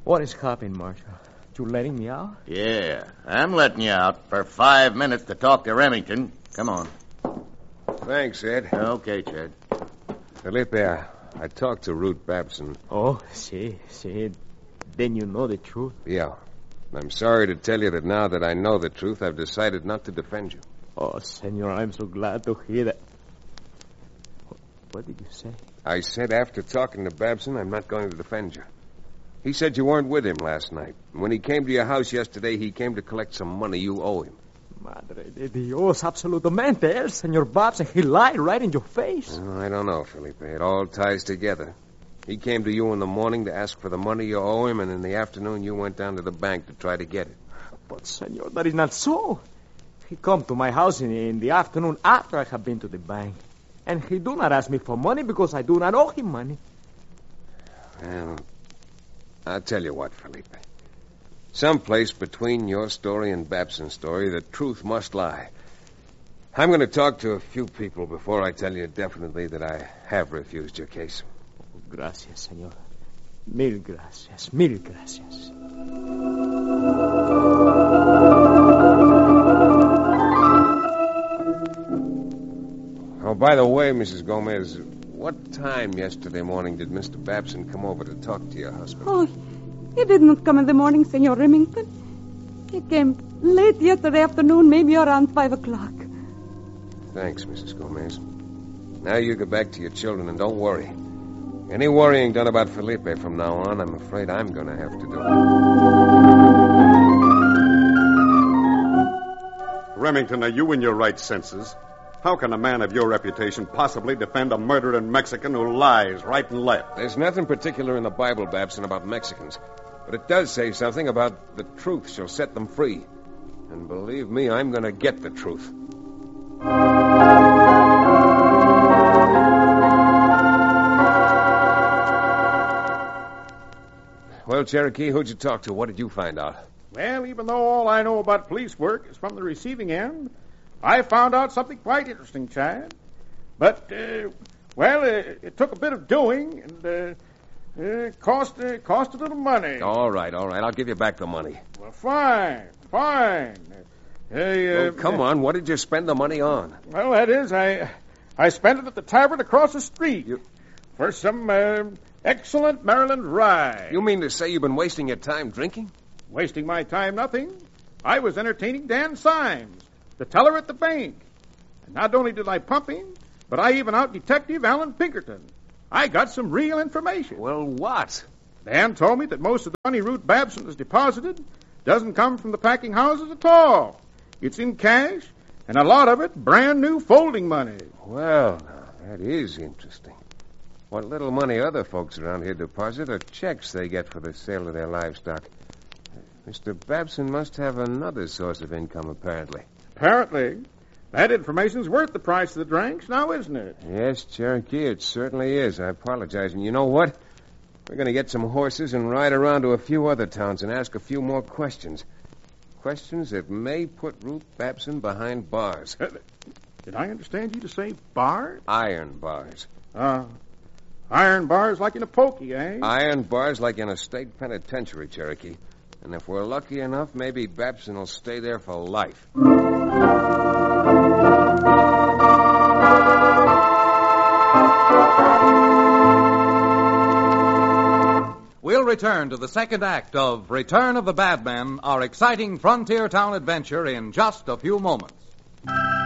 What is happening, Marshal? You letting me out? Yeah, I'm letting you out for 5 minutes to talk to Remington. Come on. Thanks, Ed. Okay, Chad. Felipe, I talked to Ruth Babson. Oh, see. Then you know the truth. Yeah. I'm sorry to tell you that now that I know the truth, I've decided not to defend you. Oh, Senor, I'm so glad to hear that. What did you say? I said after talking to Babson, I'm not going to defend you. He said you weren't with him last night. When he came to your house yesterday, he came to collect some money you owe him. Madre de Dios, absolutamente. El Senor Babson, he lied right in your face. Oh, I don't know, Felipe. It all ties together. He came to you in the morning to ask for the money you owe him, and in the afternoon you went down to the bank to try to get it. But, Senor, that is not so. He come to my house in the afternoon after I have been to the bank. And he do not ask me for money because I do not owe him money. Well, I'll tell you what, Felipe. Someplace between your story and Babson's story, the truth must lie. I'm going to talk to a few people before I tell you definitely that I have refused your case. Gracias, Senor. Mil gracias. Mil gracias. Oh, by the way, Mrs. Gomez, what time yesterday morning did Mr. Babson come over to talk to your husband? Oh, he did not come in the morning, Senor Remington. He came late yesterday afternoon, maybe around 5 o'clock. Thanks, Mrs. Gomez. Now you get back to your children and don't worry. Any worrying done about Felipe from now on, I'm afraid I'm going to have to do it. Remington, are you in your right senses? How can a man of your reputation possibly defend a murdering Mexican who lies right and left? There's nothing particular in the Bible, Babson, about Mexicans. But it does say something about the truth shall set them free. And believe me, I'm going to get the truth. Well, Cherokee, who'd you talk to? What did you find out? Well, even though all I know about police work is from the receiving end, I found out something quite interesting, Chad. But, it took a bit of doing, and cost a little money. All right. I'll give you back the money. Well, fine. Well, come on. What did you spend the money on? Well, that is, I spent it at the tavern across the street for some excellent Maryland rye. You mean to say you've been wasting your time drinking? Wasting my time, nothing. I was entertaining Dan Symes, the teller at the bank. And not only did I pump him, but I even out Detective Alan Pinkerton. I got some real information. Well, what? Dan told me that most of the money Ruth Babson has deposited doesn't come from the packing houses at all. It's in cash, and a lot of it brand new folding money. Well, now, that is interesting. What little money other folks around here deposit are checks they get for the sale of their livestock. Mr. Babson must have another source of income, apparently. Apparently. That information's worth the price of the drinks now, isn't it? Yes, Cherokee, it certainly is. I apologize. And you know what? We're going to get some horses and ride around to a few other towns and ask a few more questions. Questions that may put Ruth Babson behind bars. Did I understand you to say bars? Iron bars. Iron bars like in a pokey, eh? Iron bars like in a state penitentiary, Cherokee. And if we're lucky enough, maybe Babson will stay there for life. We'll return to the second act of Return of the Bad Men, our exciting frontier town adventure, in just a few moments.